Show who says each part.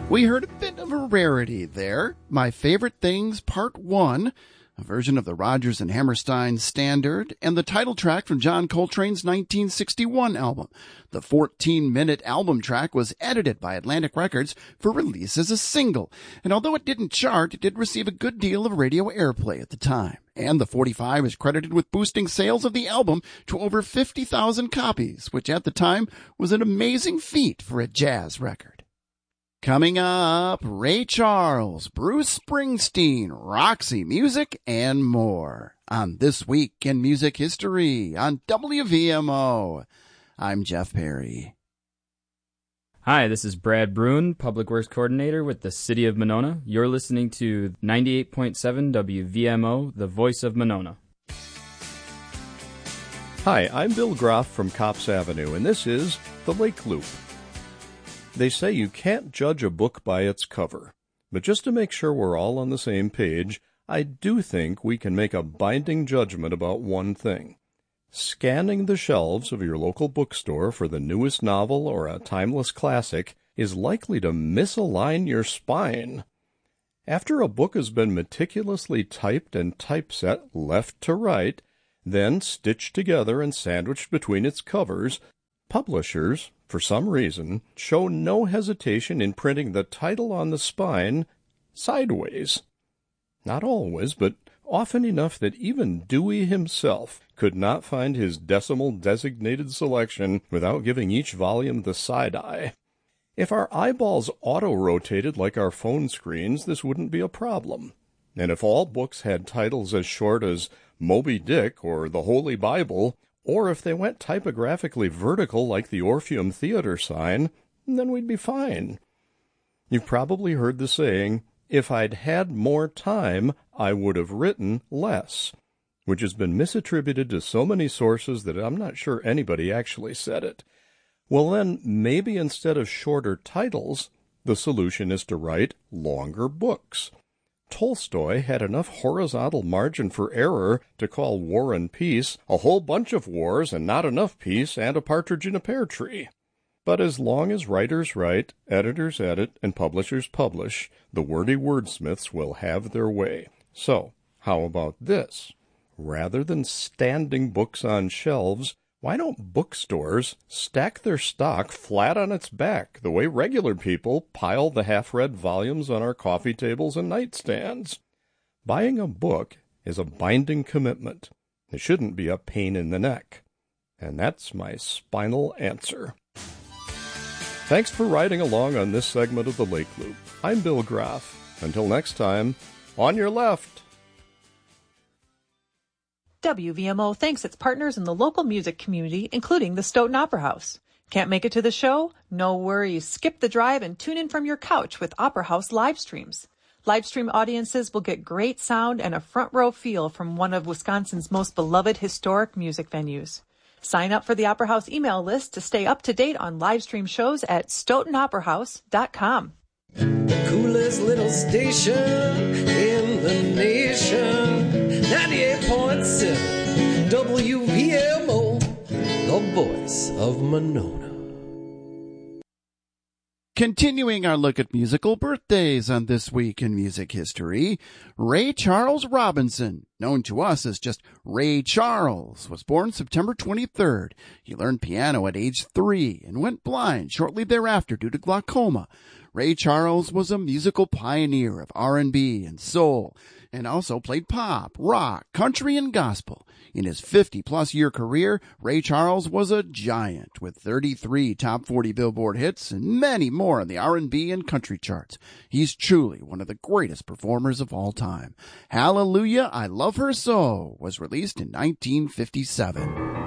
Speaker 1: We heard a bit of a rarity there. My Favorite Things Part 1, a version of the Rodgers and Hammerstein standard, and the title track from John Coltrane's 1961 album. The 14-minute album track was edited by Atlantic Records for release as a single, and although it didn't chart, it did receive a good deal of radio airplay at the time. And the 45 is credited with boosting sales of the album to over 50,000 copies, which at the time was an amazing feat for a jazz record. Coming up, Ray Charles, Bruce Springsteen, Roxy Music, and more on This Week in Music History on WVMO. I'm Jeff Perry.
Speaker 2: Hi, this is Brad Bruin, Public Works Coordinator with the City of Monona. You're listening to 98.7 WVMO, the voice of Monona.
Speaker 3: Hi, I'm Bill Groff from Copps Avenue, and this is The Lake Loop. They say you can't judge a book by its cover, but just to make sure we're all on the same page, I do think we can make a binding judgment about one thing. Scanning the shelves of your local bookstore for the newest novel or a timeless classic is likely to misalign your spine. After a book has been meticulously typed and typeset left to right, then stitched together and sandwiched between its covers, publishers, for some reason, show no hesitation in printing the title on the spine sideways. Not always, but often enough that even Dewey himself could not find his decimal-designated selection without giving each volume the side-eye. If our eyeballs auto-rotated like our phone screens, this wouldn't be a problem. And if all books had titles as short as Moby Dick or the Holy Bible, or if they went typographically vertical like the Orpheum Theater sign, then we'd be fine. You've probably heard the saying, if I'd had more time, I would have written less, which has been misattributed to so many sources that I'm not sure anybody actually said it. Well then, maybe instead of shorter titles, the solution is to write longer books. Tolstoy had enough horizontal margin for error to call War and Peace a whole bunch of wars and not enough peace and a partridge in a pear tree. But as long as writers write, editors edit, and publishers publish, the wordy wordsmiths will have their way. So, how about this? Rather than standing books on shelves, why don't bookstores stack their stock flat on its back, the way regular people pile the half-read volumes on our coffee tables and nightstands? Buying a book is a binding commitment. It shouldn't be a pain in the neck. And that's my spinal answer. Thanks for riding along on this segment of the Lake Loop. I'm Bill Groff. Until next time, on your left.
Speaker 4: WVMO thanks its partners in the local music community, including the Stoughton Opera House. Can't make it to the show? No worries. Skip the drive and tune in from your couch with Opera House live streams. Live stream audiences will get great sound and a front row feel from one of Wisconsin's most beloved historic music venues. Sign up for the Opera House email list to stay up to date on live stream shows at StoughtonOperaHouse.com.
Speaker 5: The coolest little station in the nation. 98.7 WVMO, the voice of Monona.
Speaker 1: Continuing our look at musical birthdays on This Week in Music History, Ray Charles Robinson, known to us as just Ray Charles, was born September 23rd. He learned piano at age 3 and went blind shortly thereafter due to glaucoma. Ray Charles was a musical pioneer of R&B and soul, and also played pop, rock, country, and gospel. In his 50-plus year career, Ray Charles was a giant with 33 top 40 Billboard hits and many more on the R&B and country charts. He's truly one of the greatest performers of all time. Hallelujah, I Love Her So was released in 1957.